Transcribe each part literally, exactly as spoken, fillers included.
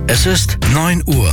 Es ist neun Uhr.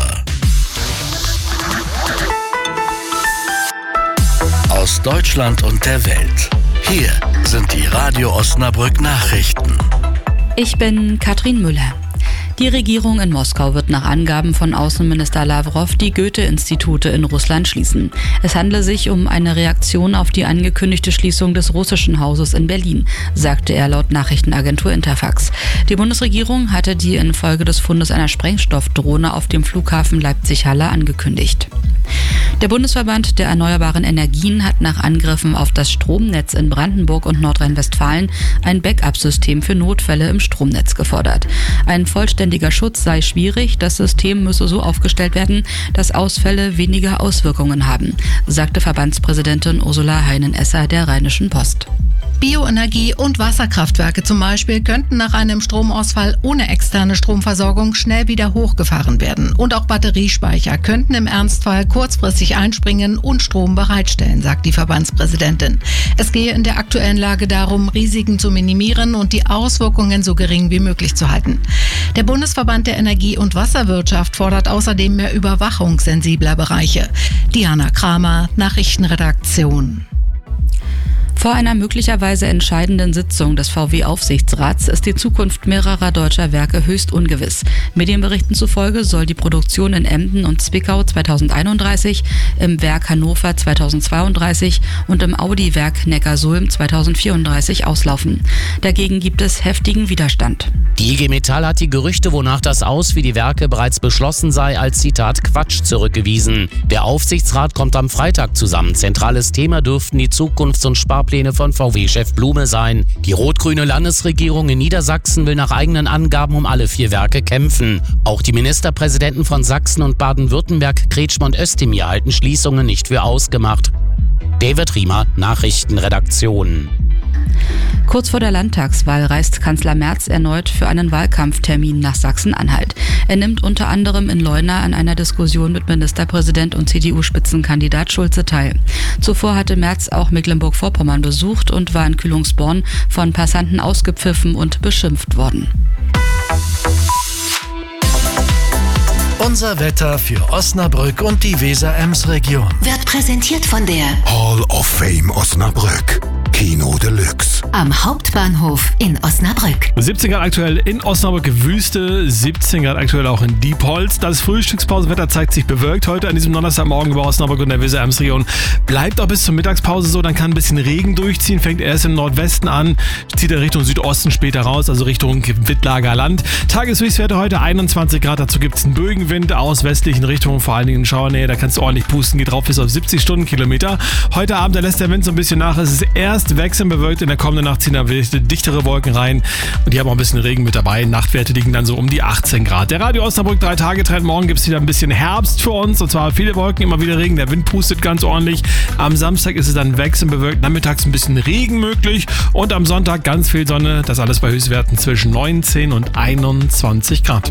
Aus Deutschland und der Welt. Hier sind die Radio Osnabrück Nachrichten. Ich bin Katrin Müller. Die Regierung in Moskau wird nach Angaben von Außenminister Lawrow die Goethe-Institute in Russland schließen. Es handle sich um eine Reaktion auf die angekündigte Schließung des russischen Hauses in Berlin, sagte er laut Nachrichtenagentur Interfax. Die Bundesregierung hatte die infolge des Fundes einer Sprengstoffdrohne auf dem Flughafen Leipzig-Halle angekündigt. Der Bundesverband der Erneuerbaren Energien hat nach Angriffen auf das Stromnetz in Brandenburg und Nordrhein-Westfalen ein Backup-System für Notfälle im Stromnetz gefordert. Ein vollständiger Schutz sei schwierig, das System müsse so aufgestellt werden, dass Ausfälle weniger Auswirkungen haben, sagte Verbandspräsidentin Ursula Heinen-Esser der Rheinischen Post. Bioenergie- und Wasserkraftwerke zum Beispiel könnten nach einem Stromausfall ohne externe Stromversorgung schnell wieder hochgefahren werden. Und auch Batteriespeicher könnten im Ernstfall kurzfristig einspringen und Strom bereitstellen, sagt die Verbandspräsidentin. Es gehe in der aktuellen Lage darum, Risiken zu minimieren und die Auswirkungen so gering wie möglich zu halten. Der Bundesverband der Energie- und Wasserwirtschaft fordert außerdem mehr Überwachung sensibler Bereiche. Diana Kramer, Nachrichtenredaktion. Vor einer möglicherweise entscheidenden Sitzung des V W-Aufsichtsrats ist die Zukunft mehrerer deutscher Werke höchst ungewiss. Medienberichten zufolge soll die Produktion in Emden und Zwickau zweitausendeinunddreißig, im Werk Hannover zweitausendzweiunddreißig und im Audi-Werk Neckarsulm zweitausendvierunddreißig auslaufen. Dagegen gibt es heftigen Widerstand. Die I G Metall hat die Gerüchte, wonach das Aus für die Werke bereits beschlossen sei, als Zitat Quatsch zurückgewiesen. Der Aufsichtsrat kommt am Freitag zusammen. Zentrales Thema dürften die Zukunfts- und Sparpläne von V W-Chef Blume sein. Die rot-grüne Landesregierung in Niedersachsen will nach eigenen Angaben um alle vier Werke kämpfen. Auch die Ministerpräsidenten von Sachsen und Baden-Württemberg, Kretschmer und Özdemir, halten Schließungen nicht für ausgemacht. David Riemer, Nachrichtenredaktion. Kurz vor der Landtagswahl reist Kanzler Merz erneut für einen Wahlkampftermin nach Sachsen-Anhalt. Er nimmt unter anderem in Leuna an einer Diskussion mit Ministerpräsident und C D U-Spitzenkandidat Schulze teil. Zuvor hatte Merz auch Mecklenburg-Vorpommern besucht und war in Kühlungsborn von Passanten ausgepfiffen und beschimpft worden. Unser Wetter für Osnabrück und die Weser-Ems-Region Wird präsentiert von der Hall of Fame Osnabrück. Kino Deluxe. Am Hauptbahnhof in Osnabrück. siebzehn Grad aktuell in Osnabrück Wüste, siebzehn Grad aktuell auch in Diepholz. Das Frühstückspausenwetter zeigt sich bewölkt heute an diesem Donnerstagmorgen über Osnabrück und der Weser-Ems-Region. Bleibt auch bis zur Mittagspause so, dann kann ein bisschen Regen durchziehen, fängt erst im Nordwesten an, zieht er Richtung Südosten später raus, also Richtung Wittlager Land. Tageshöchstwerte heute einundzwanzig Grad, dazu gibt es einen Bögenwind aus westlichen Richtungen, vor allen Dingen in Schauernähe, da kannst du ordentlich pusten, geht drauf bis auf siebzig Stundenkilometer. Heute Abend, da lässt der Wind so ein bisschen nach, es ist erst wechselnd bewölkt, in der kommenden Nacht ziehen da dichtere Wolken rein und die haben auch ein bisschen Regen mit dabei. Nachtwerte liegen dann so um die achtzehn Grad. Der Radio Osnabrück drei Tage Trend. Morgen gibt es wieder ein bisschen Herbst für uns und zwar viele Wolken, immer wieder Regen. Der Wind pustet ganz ordentlich. Am Samstag ist es dann wechselnd bewölkt, nachmittags ein bisschen Regen möglich und am Sonntag ganz viel Sonne. Das alles bei Höchstwerten zwischen neunzehn und einundzwanzig Grad.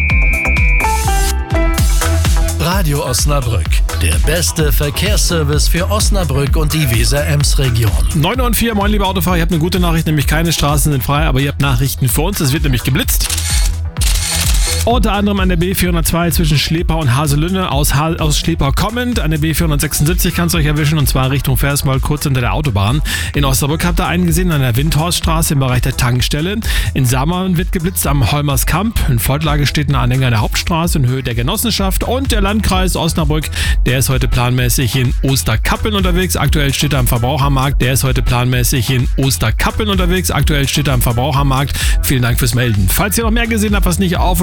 Radio Osnabrück, der beste Verkehrsservice für Osnabrück und die Weser-Ems-Region. neun Uhr vier, moin liebe Autofahrer, ihr habt eine gute Nachricht, nämlich keine Straßen sind frei, aber ihr habt Nachrichten für uns, es wird nämlich geblitzt. Unter anderem an der B vierhundertzwei zwischen Schlepa und Haselünne aus, ha- aus Schlepa kommend. An der B vierhundertsechsundsiebzig kannst du euch erwischen und zwar Richtung Versmold, kurz hinter der Autobahn. In Osnabrück habt ihr einen gesehen an der Windhorststraße im Bereich der Tankstelle. In Samern wird geblitzt am Holmerskamp. In Voltlage steht ein Anhänger der Hauptstraße in Höhe der Genossenschaft und der Landkreis Osnabrück, der ist heute planmäßig in Osterkappeln unterwegs. Aktuell steht er am Verbrauchermarkt. Der ist heute planmäßig in Osterkappeln unterwegs. Aktuell steht er am Verbrauchermarkt. Vielen Dank fürs Melden. Falls ihr noch mehr gesehen habt, was nicht auf